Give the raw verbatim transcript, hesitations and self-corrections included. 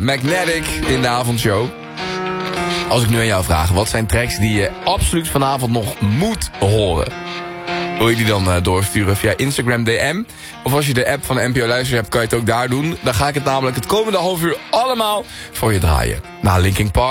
Magnetic in de avondshow. Als ik nu aan jou vraag, wat zijn tracks die je absoluut vanavond nog moet horen? Wil je die dan uh, doorsturen via Instagram D M? Of als je de app van de N P O Luister hebt, kan je het ook daar doen. Dan ga ik het namelijk het komende half uur allemaal voor je draaien. Na Linkin Park.